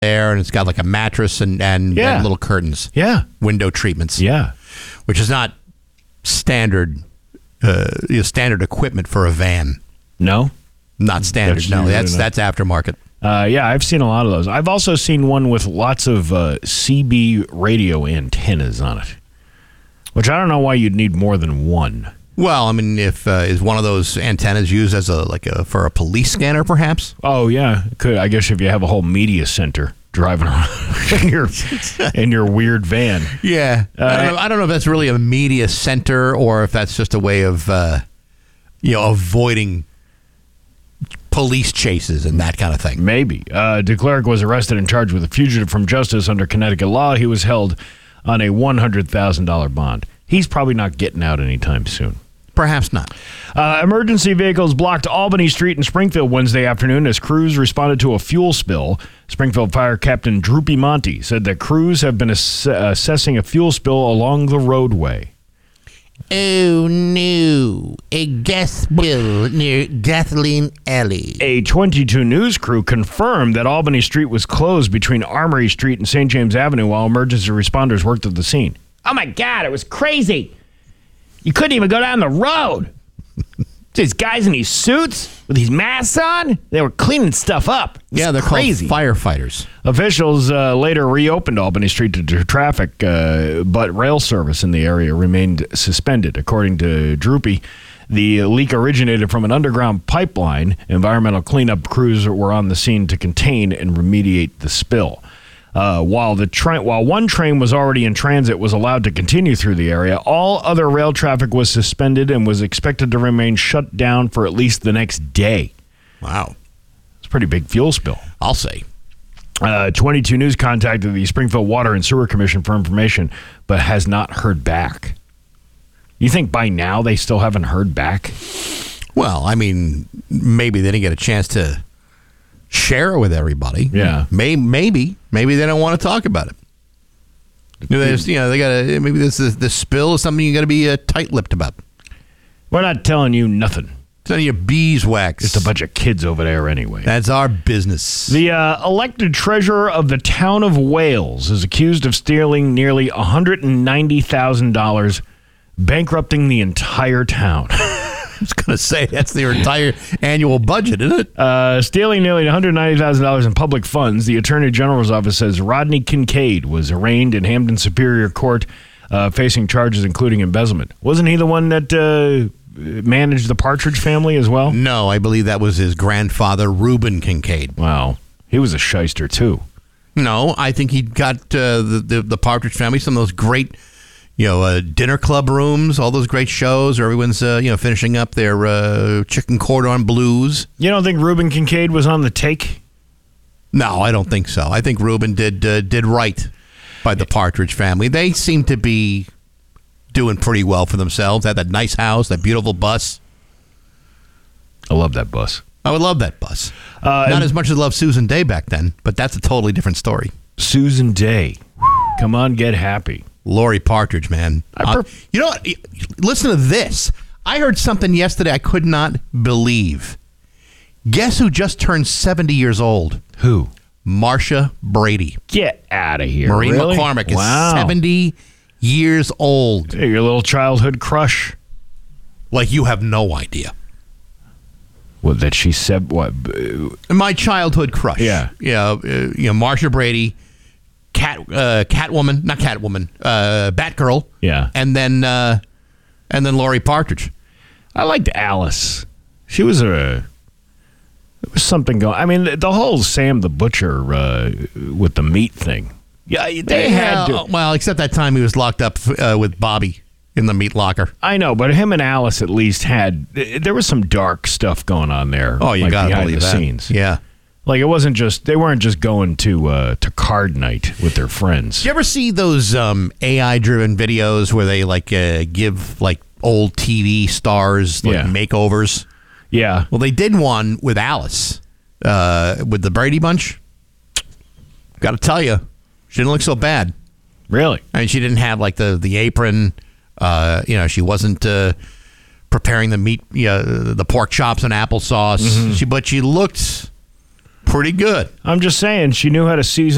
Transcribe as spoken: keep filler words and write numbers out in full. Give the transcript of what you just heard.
there, and it's got like a mattress and, and, Yeah. and little curtains. Yeah. Window treatments. Yeah. Which is not standard uh, you know, standard equipment for a van. No? Not standard. That's no, usually that's not. that's aftermarket. Uh, yeah, I've seen a lot of those. I've also seen one with lots of uh, C B radio antennas on it, which I don't know why you'd need more than one. Well, I mean, if uh, is one of those antennas used as a like a for a police scanner, perhaps? Oh yeah, could I guess if you have a whole media center driving around in your in your weird van. Yeah, uh, I, don't know, I don't know if that's really a media center or if that's just a way of uh, you know avoiding police chases and that kind of thing. Maybe. Uh, De Klerk was arrested and charged with a fugitive from justice under Connecticut law. He was held on a one hundred thousand dollars bond. He's probably not getting out anytime soon. Perhaps not. Uh, emergency vehicles blocked Albany Street in Springfield Wednesday afternoon as crews responded to a fuel spill. Springfield Fire Captain Droopy Monty said that crews have been ass- assessing a fuel spill along the roadway. Oh, no. A gas spill near Gasoline Alley. A twenty-two News crew confirmed that Albany Street was closed between Armory Street and Saint James Avenue while emergency responders worked at the scene. Oh, my God, it was crazy. You couldn't even go down the road. These guys in these suits with these masks on, they were cleaning stuff up. It was Yeah, they're crazy. called firefighters. Officials uh, later reopened Albany Street to, to traffic, uh, but rail service in the area remained suspended. According to Droopy, the leak originated from an underground pipeline. Environmental cleanup crews were on the scene to contain and remediate the spill. Uh, while the train, while one train was already in transit, was allowed to continue through the area, all other rail traffic was suspended and was expected to remain shut down for at least the next day. Wow. It's a pretty big fuel spill. I'll say. Uh, twenty-two News contacted the Springfield Water and Sewer Commission for information, but has not heard back. You think by now they still haven't heard back? Well, I mean, maybe they didn't get a chance to share it with everybody. Yeah. May, maybe. Maybe they don't want to talk about it. You know, they, just, you know, they gotta, maybe this, this, this spill is something you got to be uh, tight-lipped about. We're not telling you nothing. It's none of your beeswax. Just a bunch of kids over there anyway. That's our business. The uh, elected treasurer of the town of Wales is accused of stealing nearly one hundred ninety thousand dollars, bankrupting the entire town. I was going to say, that's their entire annual budget, isn't it? Uh, stealing nearly one hundred ninety thousand dollars in public funds, the Attorney General's office says Rodney Kincaid was arraigned in Hampden Superior Court, uh, facing charges including embezzlement. Wasn't he the one that uh, managed the Partridge family as well? No, I believe that was his grandfather, Reuben Kincaid. Wow. He was a shyster, too. No, I think he got uh, the, the the Partridge Family some of those great, you know, uh, dinner club rooms, all those great shows where everyone's uh, you know finishing up their uh, chicken cordon blues. You don't think Reuben Kincaid was on the take? No, I don't think so. I think Reuben did uh, did right by the Partridge Family. They seem to be doing pretty well for themselves. They had that nice house, that beautiful bus. I love that bus. I would love that bus. Uh, Not as much as I loved Susan Day back then, but that's a totally different story. Susan Day. Come on, get happy. Lori Partridge, man. I Uh, you know what? Listen to this. I heard something yesterday I could not believe. Guess who just turned seventy years old? Who? Marsha Brady. Get out of here. Maureen Really? McCormick is Wow. seventy years old. Hey, your little childhood crush. Like you have no idea. What, that she said, what? My childhood crush. Yeah. Yeah. Uh, you know, Marsha Brady, Cat, uh, Catwoman, not Catwoman, uh, Batgirl. Yeah. And then, uh, and then Lori Partridge. I liked Alice. She was a, there was something going, I mean, the whole Sam the Butcher uh, with the meat thing. Yeah, they had to. Well, except that time he was locked up uh, with Bobby in the meat locker. I know, but him and Alice at least had, there was some dark stuff going on there. Oh, you like gotta behind believe the that. scenes. Yeah. Like it wasn't just, they weren't just going to uh, to card night with their friends. Did you ever see those um, A I-driven videos where they like uh, give like old T V stars like Yeah. makeovers? Yeah. Well, they did one with Alice, uh, with the Brady Bunch. Got to tell you, she didn't look so bad. Really? I mean, she didn't have like the the apron. Uh, you know, she wasn't uh, preparing the meat, you know, the pork chops and applesauce. Mm-hmm. She, but she looked pretty good. I'm just saying, she knew how to season